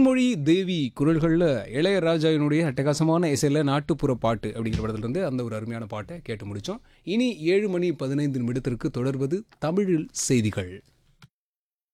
அருண்மொழி தேவி குரல்களில் இளையராஜாவினுடைய அட்டகாசமான இசையில் நாட்டுப்புற பாட்டு அப்படிங்கிற படத்துலேருந்து அந்த ஒரு அருமையான பாட்டை கேட்டு முடித்தோம். இனி 7:15 தொடர்வது தமிழில் செய்திகள்.